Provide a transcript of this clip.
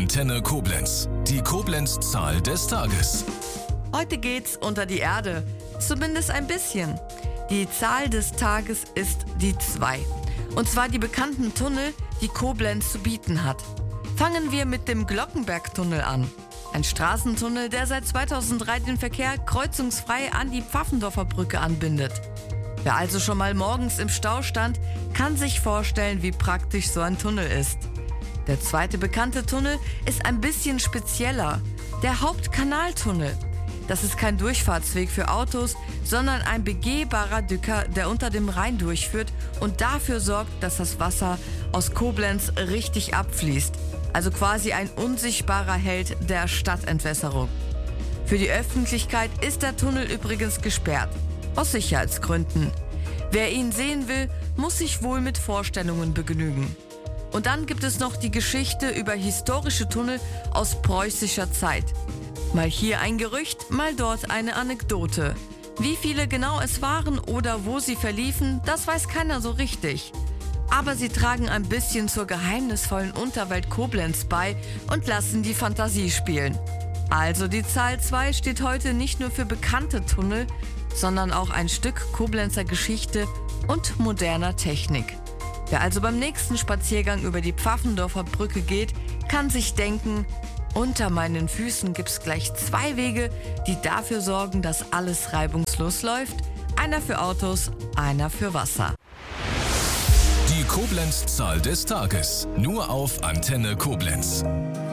Antenne Koblenz. Die Koblenz-Zahl des Tages. Heute geht's unter die Erde. Zumindest ein bisschen. Die Zahl des Tages ist die 2. Und zwar die bekannten Tunnel, die Koblenz zu bieten hat. Fangen wir mit dem Glockenbergtunnel an. Ein Straßentunnel, der seit 2003 den Verkehr kreuzungsfrei an die Pfaffendorfer Brücke anbindet. Wer also schon mal morgens im Stau stand, kann sich vorstellen, wie praktisch so ein Tunnel ist. Der zweite bekannte Tunnel ist ein bisschen spezieller, der Hauptkanaltunnel. Das ist kein Durchfahrtsweg für Autos, sondern ein begehbarer Dücker, der unter dem Rhein durchführt und dafür sorgt, dass das Wasser aus Koblenz richtig abfließt. Also quasi ein unsichtbarer Held der Stadtentwässerung. Für die Öffentlichkeit ist der Tunnel übrigens gesperrt. Aus Sicherheitsgründen. Wer ihn sehen will, muss sich wohl mit Vorstellungen begnügen. Und dann gibt es noch die Geschichte über historische Tunnel aus preußischer Zeit. Mal hier ein Gerücht, mal dort eine Anekdote. Wie viele genau es waren oder wo sie verliefen, das weiß keiner so richtig. Aber sie tragen ein bisschen zur geheimnisvollen Unterwelt Koblenz bei und lassen die Fantasie spielen. Also die Zahl 2 steht heute nicht nur für bekannte Tunnel, sondern auch ein Stück Koblenzer Geschichte und moderner Technik. Wer also beim nächsten Spaziergang über die Pfaffendorfer Brücke geht, kann sich denken, unter meinen Füßen gibt's gleich 2 Wege, die dafür sorgen, dass alles reibungslos läuft. Einer für Autos, einer für Wasser. Die Koblenz-Zahl des Tages. Nur auf Antenne Koblenz.